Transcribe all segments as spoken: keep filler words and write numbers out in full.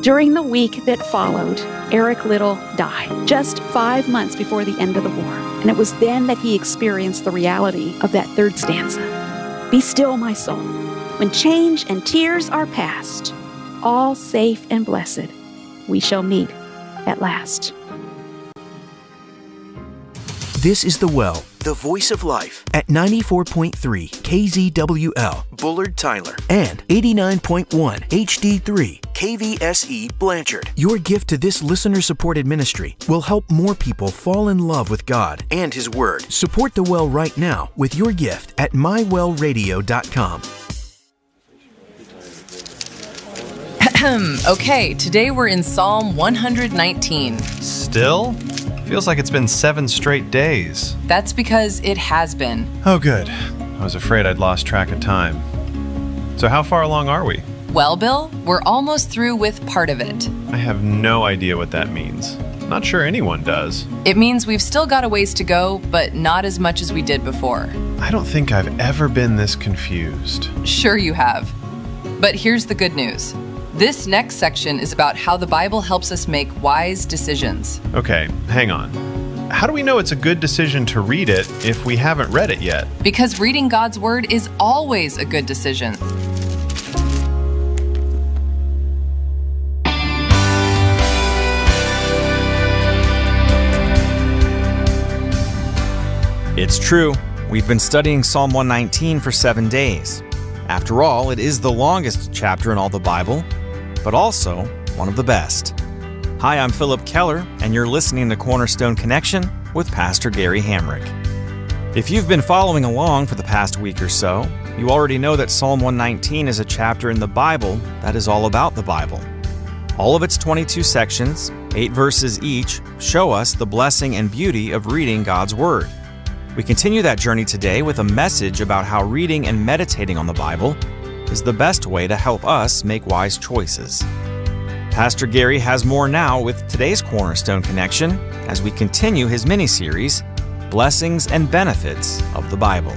During the week that followed, Eric Liddell died, just five months before the end of the war. And it was then that he experienced the reality of that third stanza. Be still, my soul. When change and tears are past, all safe and blessed, we shall meet at last. This is The Well, the voice of life, at ninety-four point three K Z W L, Bullard, Tyler, and eighty-nine point one H D three K V S E, Blanchard. Your gift to this listener-supported ministry will help more people fall in love with God and His Word. Support The Well right now with your gift at my well radio dot com. Okay, today we're in Psalm one hundred nineteen. Still? Feels like it's been seven straight days. That's because it has been. Oh, good. I was afraid I'd lost track of time. So how far along are we? Well, Bill, we're almost through with part of it. I have no idea what that means. Not sure anyone does. It means we've still got a ways to go, but not as much as we did before. I don't think I've ever been this confused. Sure you have. But here's the good news. This next section is about how the Bible helps us make wise decisions. Okay, hang on. How do we know it's a good decision to read it if we haven't read it yet? Because reading God's Word is always a good decision. It's true. We've been studying Psalm one nineteen for seven days. After all, it is the longest chapter in all the Bible, but also one of the best. Hi, I'm Philip Keller, and you're listening to Cornerstone Connection with Pastor Gary Hamrick. If you've been following along for the past week or so, you already know that Psalm one nineteen is a chapter in the Bible that is all about the Bible. All of its twenty-two sections, eight verses each, show us the blessing and beauty of reading God's Word. We continue that journey today with a message about how reading and meditating on the Bible is the best way to help us make wise choices. Pastor Gary has more now with today's Cornerstone Connection as we continue his mini-series, Blessings and Benefits of the Bible.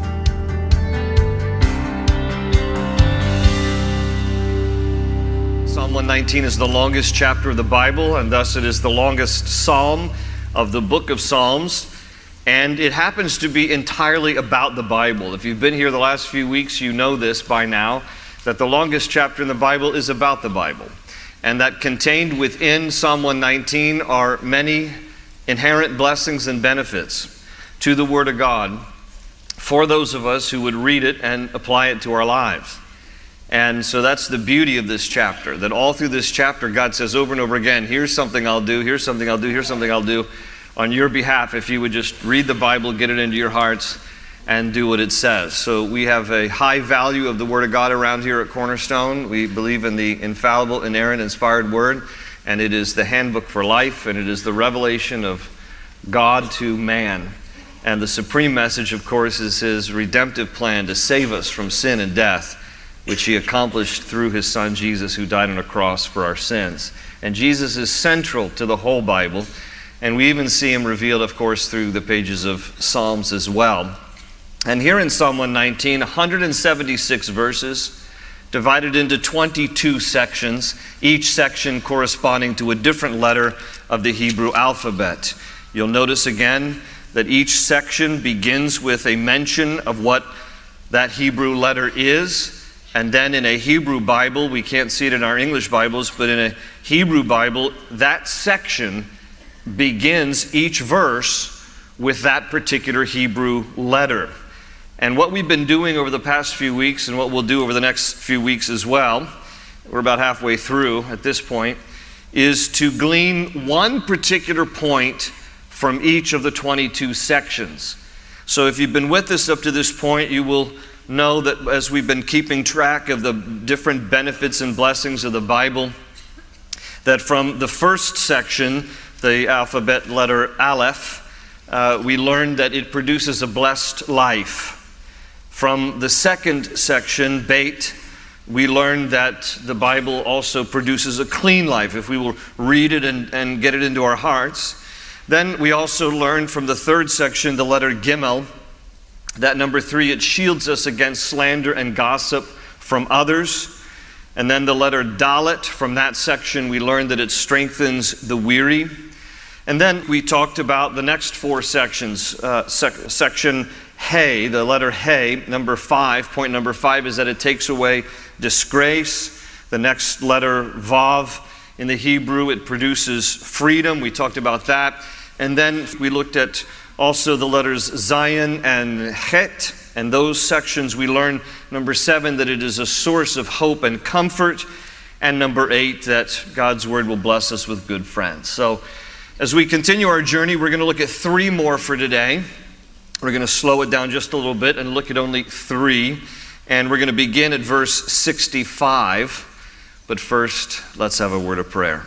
Psalm one nineteen is the longest chapter of the Bible, and thus it is the longest psalm of the book of Psalms. And it happens to be entirely about the Bible. If you've been here the last few weeks, you know this by now, that the longest chapter in the Bible is about the Bible. And that contained within Psalm one nineteen are many inherent blessings and benefits to the Word of God for those of us who would read it and apply it to our lives. And so that's the beauty of this chapter, that all through this chapter, God says over and over again, here's something I'll do, here's something I'll do, here's something I'll do, on your behalf, if you would just read the Bible, get it into your hearts, and do what it says. So we have a high value of the Word of God around here at Cornerstone. We believe in the infallible, inerrant, inspired Word, and it is the handbook for life, and it is the revelation of God to man. And the supreme message, of course, is His redemptive plan to save us from sin and death, which He accomplished through His Son Jesus, who died on a cross for our sins. And Jesus is central to the whole Bible. And we even see Him revealed, of course, through the pages of Psalms as well. And here in Psalm one nineteen, one hundred seventy-six verses, divided into twenty-two sections, each section corresponding to a different letter of the Hebrew alphabet. You'll notice again that each section begins with a mention of what that Hebrew letter is. And then in a Hebrew Bible, we can't see it in our English Bibles, but in a Hebrew Bible, that section begins each verse with that particular Hebrew letter. And what we've been doing over the past few weeks, and what we'll do over the next few weeks as well, we're about halfway through at this point, is to glean one particular point from each of the twenty-two sections. So if you've been with us up to this point, you will know that as we've been keeping track of the different benefits and blessings of the Bible, that from the first section, the alphabet letter Aleph, uh, we learned that it produces a blessed life. From the second section, Beit, we learned that the Bible also produces a clean life if we will read it and, and get it into our hearts. Then we also learned from the third section, the letter Gimel, that number three, it shields us against slander and gossip from others. And then the letter Dalet, from that section we learned that it strengthens the weary. And then we talked about the next four sections. Uh, sec section He, the letter He, number five, point number five is that it takes away disgrace. The next letter Vav, in the Hebrew, it produces freedom. We talked about that. And then we looked at also the letters Zayin and Het. And those sections we learned, number seven, that it is a source of hope and comfort. And number eight, that God's word will bless us with good friends. So as we continue our journey, we're going to look at three more for today. We're going to slow it down just a little bit and look at only three. And we're going to begin at verse sixty-five. But first, let's have a word of prayer.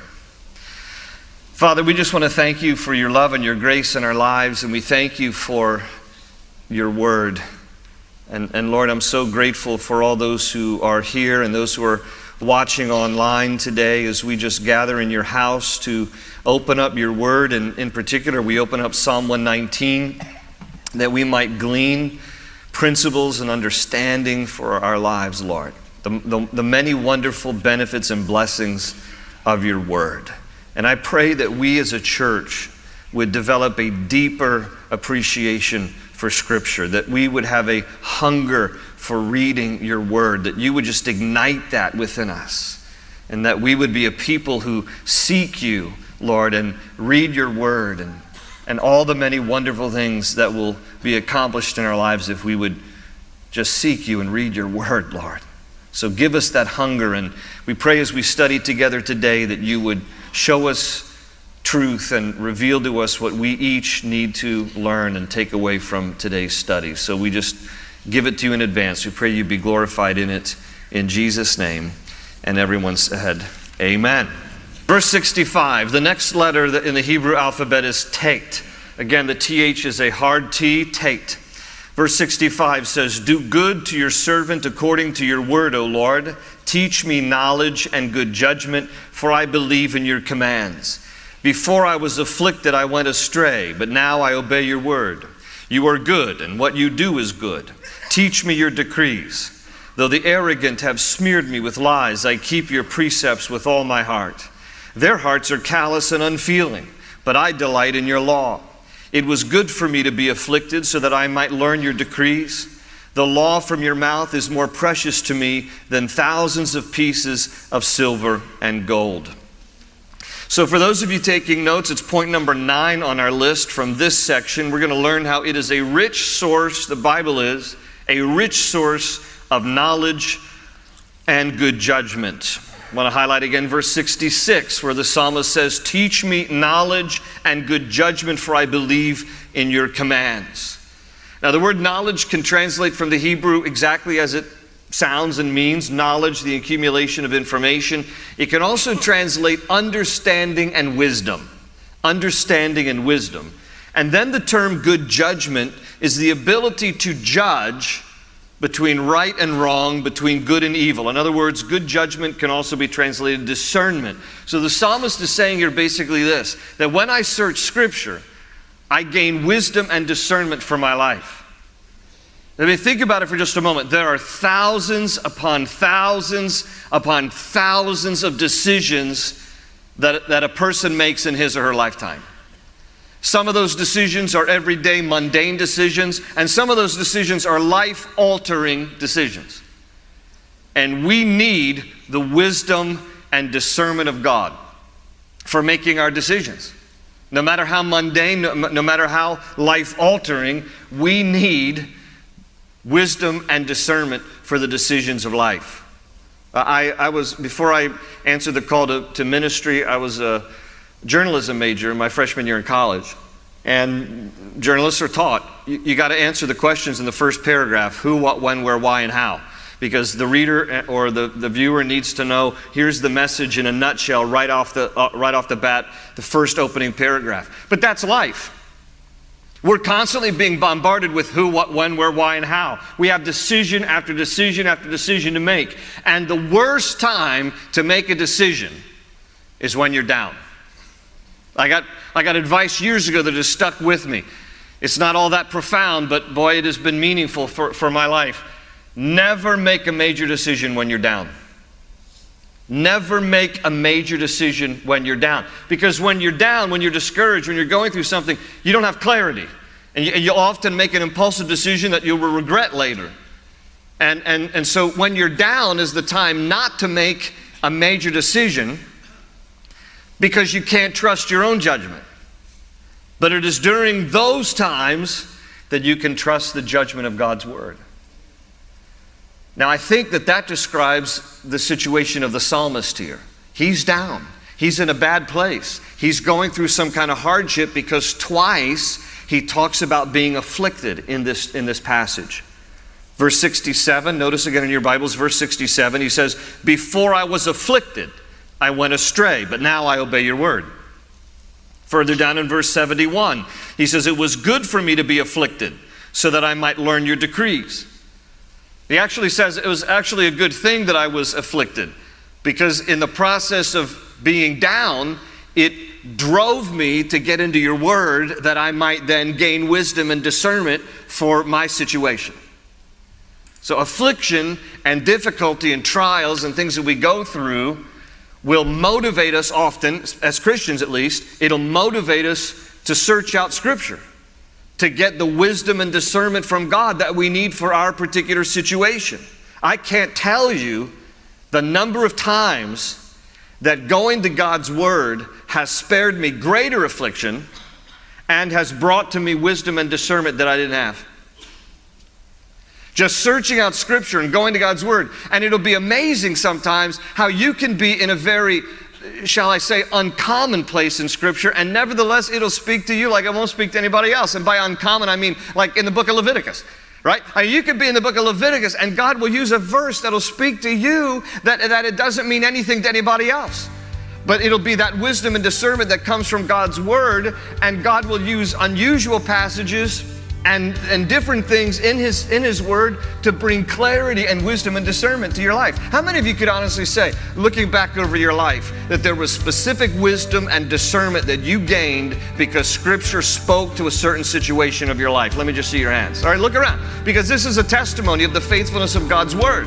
Father, we just want to thank you for your love and your grace in our lives. And we thank you for your word. And, and Lord, I'm so grateful for all those who are here and those who are watching online today as we just gather in your house to open up your word. And in particular, we open up Psalm one nineteen that we might glean principles and understanding for our lives, Lord. The, the, the many wonderful benefits and blessings of your word. And I pray that we as a church would develop a deeper appreciation for Scripture, that we would have a hunger for reading your word, that you would just ignite that within us, and that we would be a people who seek you, Lord, and read your word, and, and all the many wonderful things that will be accomplished in our lives if we would just seek you and read your word, Lord. So give us that hunger, and we pray as we study together today that you would show us truth and reveal to us what we each need to learn and take away from today's study. So we just give it to you in advance. We pray you be glorified in it in Jesus' name. And everyone said, amen. Verse sixty-five, the next letter in the Hebrew alphabet is Tet. Again, the T H is a hard T, Tet. Verse sixty-five says, do good to your servant according to your word, O Lord. Teach me knowledge and good judgment, for I believe in your commands. Before I was afflicted, I went astray, but now I obey your word. You are good, and what you do is good. Teach me your decrees. Though the arrogant have smeared me with lies, I keep your precepts with all my heart. Their hearts are callous and unfeeling, but I delight in your law. It was good for me to be afflicted so that I might learn your decrees. The law from your mouth is more precious to me than thousands of pieces of silver and gold. So for those of you taking notes, it's point number nine on our list from this section. We're going to learn how it is a rich source, the Bible is, a rich source of knowledge and good judgment. I want to highlight again verse sixty-six, where the psalmist says, teach me knowledge and good judgment, for I believe in your commands. Now the word knowledge can translate from the Hebrew exactly as it sounds and means, knowledge, the accumulation of information. It can also translate understanding and wisdom. Understanding and wisdom. And then the term good judgment is the ability to judge between right and wrong, between good and evil. In other words, good judgment can also be translated discernment. So the psalmist is saying here basically this, that when I search Scripture, I gain wisdom and discernment for my life. I mean, think about it for just a moment. There are thousands upon thousands upon thousands of decisions that, that a person makes in his or her lifetime. Some of those decisions are everyday, mundane decisions, and some of those decisions are life-altering decisions. And we need the wisdom and discernment of God for making our decisions. No matter how mundane, no, no matter how life-altering, we need wisdom and discernment for the decisions of life. Uh, I, I was, before I answered the call to, to ministry, I was a journalism major in my freshman year in college. And journalists are taught, you, you got to answer the questions in the first paragraph, who, what, when, where, why, and how. Because the reader or the, the viewer needs to know, here's the message in a nutshell right off the, uh, right off the bat, the first opening paragraph. But that's life. We're constantly being bombarded with who, what, when, where, why, and how. We have decision after decision after decision to make. And the worst time to make a decision is when you're down. I got, I got advice years ago that has stuck with me. It's not all that profound, but boy, it has been meaningful for, for my life. Never make a major decision when you're down. Never make a major decision when you're down. Because when you're down, when you're discouraged, when you're going through something, you don't have clarity. And, you, and you'll often make an impulsive decision that you will regret later. And, and, and so when you're down is the time not to make a major decision because you can't trust your own judgment. But it is during those times that you can trust the judgment of God's Word. Now, I think that that describes the situation of the psalmist here. He's down. He's in a bad place. He's going through some kind of hardship because twice he talks about being afflicted in this, in this passage. Verse sixty-seven, notice again in your Bibles, verse sixty-seven, he says, "Before I was afflicted, I went astray, but now I obey your word." Further down in verse seventy-one, he says, "It was good for me to be afflicted, so that I might learn your decrees." He actually says it was actually a good thing that I was afflicted, because in the process of being down, it drove me to get into your word that I might then gain wisdom and discernment for my situation. So affliction and difficulty and trials and things that we go through will motivate us often, as Christians at least, it'll motivate us to search out Scripture, to get the wisdom and discernment from God that we need for our particular situation. I can't tell you the number of times that going to God's Word has spared me greater affliction and has brought to me wisdom and discernment that I didn't have. Just searching out Scripture and going to God's Word. And it'll be amazing sometimes how you can be in a very, shall I say, uncommon place in Scripture, and nevertheless it'll speak to you like it won't speak to anybody else. And by uncommon, I mean like in the book of Leviticus, right? I mean, you could be in the book of Leviticus and God will use a verse that'll speak to you that, that it doesn't mean anything to anybody else. But it'll be that wisdom and discernment that comes from God's Word, and God will use unusual passages And, and different things in his, in his Word to bring clarity and wisdom and discernment to your life. How many of you could honestly say, looking back over your life, that there was specific wisdom and discernment that you gained because Scripture spoke to a certain situation of your life? Let me just see your hands. All right, look around, because this is a testimony of the faithfulness of God's Word.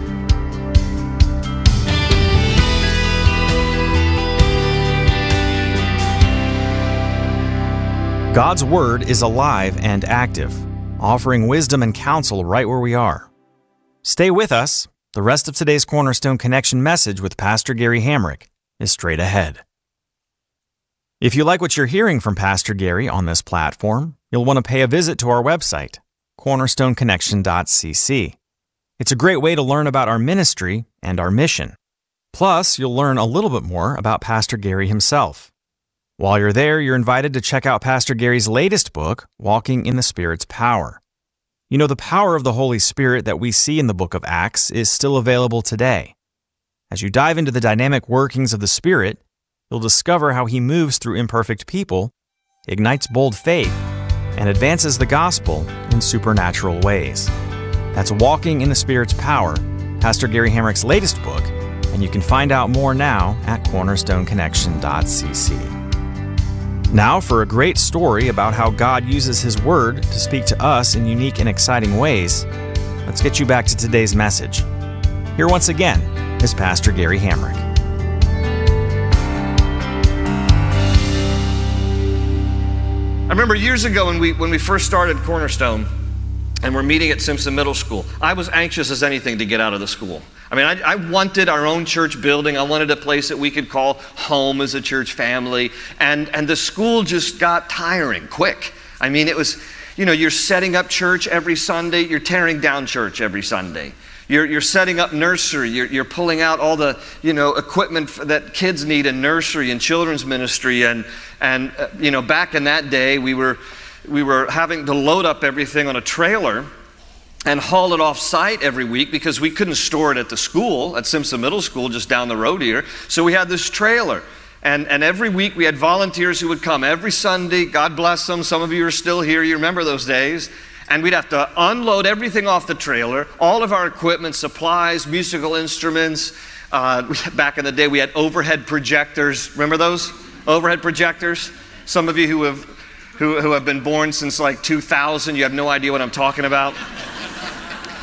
God's Word is alive and active, offering wisdom and counsel right where we are. Stay with us. The rest of today's Cornerstone Connection message with Pastor Gary Hamrick is straight ahead. If you like what you're hearing from Pastor Gary on this platform, you'll want to pay a visit to our website, cornerstone connection dot c c. It's a great way to learn about our ministry and our mission. Plus, you'll learn a little bit more about Pastor Gary himself. While you're there, you're invited to check out Pastor Gary's latest book, Walking in the Spirit's Power. You know, the power of the Holy Spirit that we see in the book of Acts is still available today. As you dive into the dynamic workings of the Spirit, you'll discover how He moves through imperfect people, ignites bold faith, and advances the gospel in supernatural ways. That's Walking in the Spirit's Power, Pastor Gary Hamrick's latest book, and you can find out more now at cornerstone connection dot c c. Now for a great story about how God uses His Word to speak to us in unique and exciting ways, let's get you back to today's message. Here once again is Pastor Gary Hamrick. I remember years ago when we, when we first started Cornerstone and we're meeting at Simpson Middle School, I was anxious as anything to get out of the school. I mean, I, I wanted our own church building. I wanted a place that we could call home as a church family. And, and the school just got tiring quick. I mean, it was, you know, you're setting up church every Sunday. You're tearing down church every Sunday. You're, you're setting up nursery. You're, you're pulling out all the, you know, equipment that kids need in nursery and children's ministry. And, and uh, you know, back in that day, we were, we were having to load up everything on a trailer and haul it off site every week because we couldn't store it at the school, at Simpson Middle School, just down the road here. So we had this trailer. And, and every week we had volunteers who would come every Sunday. God bless them. Some of you are still here. You remember those days. And we'd have to unload everything off the trailer, all of our equipment, supplies, musical instruments. Uh, back in the day, we had overhead projectors. Remember those? Overhead projectors? Some of you who have, who, who have been born since like two thousand, you have no idea what I'm talking about.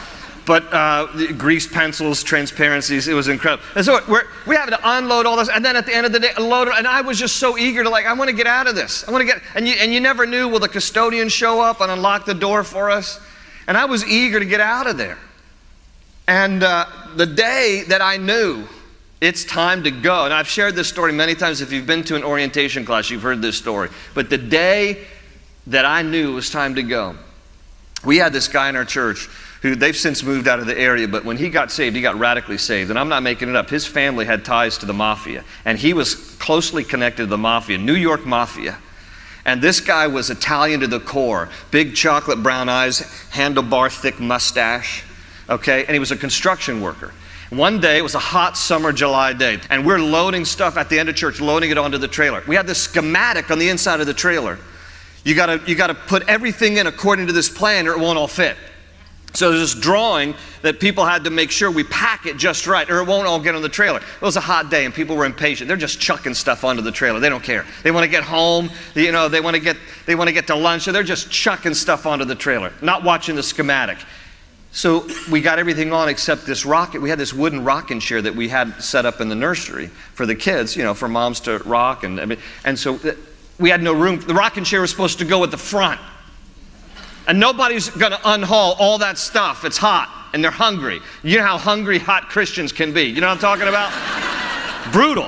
but uh, grease pencils, transparencies, it was incredible. And so we're, we having to unload all this, and then at the end of the day, load it, and I was just so eager to like, I want to get out of this. I want to get, and you, and you never knew, will the custodian show up and unlock the door for us? And I was eager to get out of there. And uh, the day that I knew it's time to go, and I've shared this story many times. If you've been to an orientation class, you've heard this story. But the day that I knew it was time to go, we had this guy in our church who they've since moved out of the area, but when he got saved, he got radically saved. And I'm not making it up. His family had ties to the mafia, and he was closely connected to the mafia, New York mafia. And this guy was Italian to the core, big chocolate brown eyes, handlebar thick mustache, okay? And he was a construction worker. One day, it was a hot summer July day, and we're loading stuff at the end of church, loading it onto the trailer. We had this schematic on the inside of the trailer. You gotta, you gotta put everything in according to this plan or it won't all fit. So there's this drawing that people had to make sure we pack it just right or it won't all get on the trailer. It was a hot day and people were impatient. They're just chucking stuff onto the trailer. They don't care. They want to get home, you know, they want to get, they want to get to lunch, so they're just chucking stuff onto the trailer, not watching the schematic. So we got everything on except this rocket. We had this wooden rocking chair that we had set up in the nursery for the kids, you know, for moms to rock. And, I mean, and so we had no room. The rocking chair was supposed to go at the front. And nobody's going to unhaul all that stuff. It's hot and they're hungry. You know how hungry hot Christians can be. You know what I'm talking about? Brutal.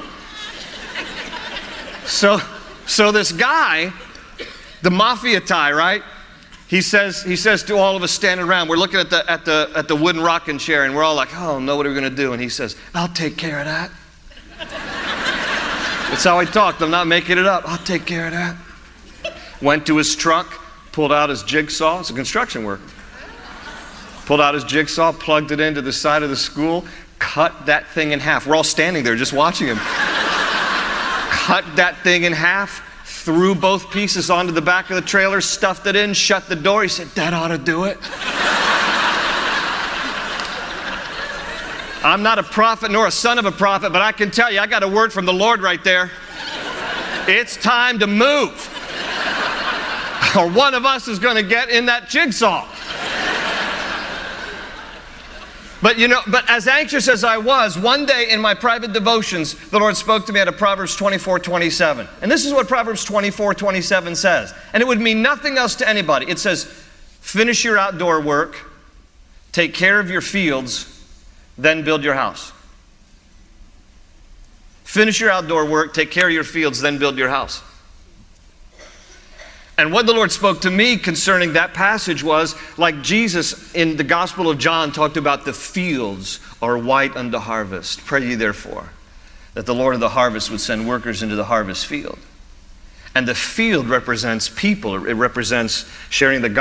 So, so this guy, the mafia tie, right? He says, he says to all of us standing around, we're looking at the, at the, at the wooden rocking chair and we're all like, oh no, what are we going to do? And he says, I'll take care of that. That's how he talked. I'm not making it up. I'll take care of that. Went to his truck, pulled out his jigsaw. It's a construction worker. Pulled out his jigsaw, plugged it into the side of the school, cut that thing in half. We're all standing there just watching him. Cut that thing in half, threw both pieces onto the back of the trailer, stuffed it in, shut the door. He said, that ought to do it. I'm not a prophet nor a son of a prophet, but I can tell you, I got a word from the Lord right there. It's time to move. Or one of us is going to get in that jigsaw. But you know, but as anxious as I was, one day in my private devotions, the Lord spoke to me out of Proverbs twenty-four twenty-seven. And this is what Proverbs twenty-four twenty-seven says. And it would mean nothing else to anybody. It says, finish your outdoor work, take care of your fields, then build your house. Finish your outdoor work, take care of your fields, then build your house. And what the Lord spoke to me concerning that passage was, like Jesus in the Gospel of John talked about, the fields are white unto harvest. Pray ye therefore that the Lord of the harvest would send workers into the harvest field. And the field represents people. It represents sharing the gospel.